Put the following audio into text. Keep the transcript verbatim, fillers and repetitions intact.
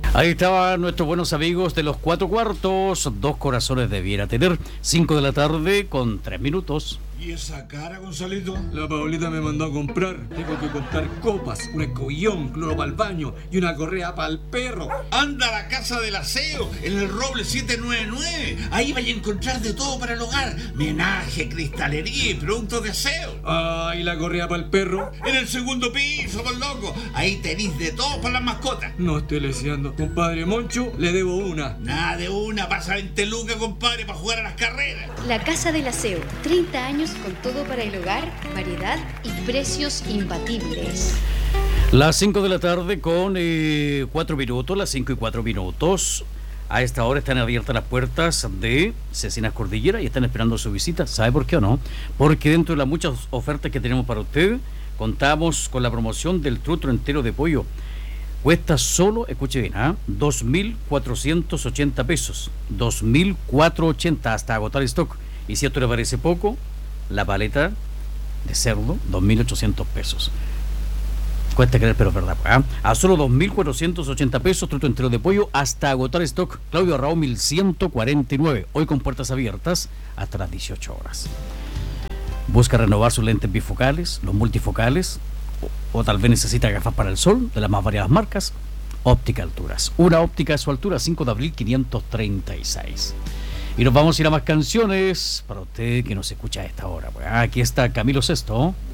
Ahí estaban nuestros buenos amigos de los cuatro cuartos. Dos corazones debiera tener. Cinco de la tarde con tres minutos. ¿Y esa cara, Gonzalito? La Paulita me mandó a comprar. Tengo que comprar copas, un escobillón, cloro para el baño y una correa para el perro. Anda a la Casa del Aseo, en el Roble siete nueve nueve. Ahí vais a encontrar de todo para el hogar. Menaje, cristalería y productos de aseo. Ah, ¿y la correa para el perro? En el segundo piso, por loco. Ahí tenéis de todo para las mascotas. No estoy leseando. Compadre Moncho, le debo una. Nada de una, pasa veinte lucas, compadre, para jugar a las carreras. La Casa del Aseo, treinta años con todo para el hogar, variedad y precios imbatibles. Las cinco de la tarde con eh, cuatro minutos, las cinco y cuatro minutos. A esta hora están abiertas las puertas de Cecinas Cordillera y están esperando su visita. ¿Sabe por qué o no? Porque dentro de las muchas ofertas que tenemos para usted, contamos con la promoción del trutro entero de pollo. Cuesta solo, escuche bien, ¿ah? dos mil cuatrocientos ochenta pesos. dos mil cuatrocientos ochenta hasta agotar stock. Y si esto le parece poco, la paleta de cerdo, dos mil ochocientos pesos. Cuesta creer, pero es verdad. ¿eh? A solo dos mil cuatrocientos ochenta pesos, truto entero de pollo hasta agotar stock. Claudio Arrao mil ciento cuarenta y nueve. Hoy con puertas abiertas hasta las dieciocho horas. Busca renovar sus lentes bifocales, los multifocales, o, o tal vez necesita gafas para el sol de las más variadas marcas. Óptica Alturas. Una óptica a su altura, cinco de abril quinientos treinta y seis. Y nos vamos a ir a más canciones para usted que nos escucha a esta hora. Aquí está Camilo Sesto.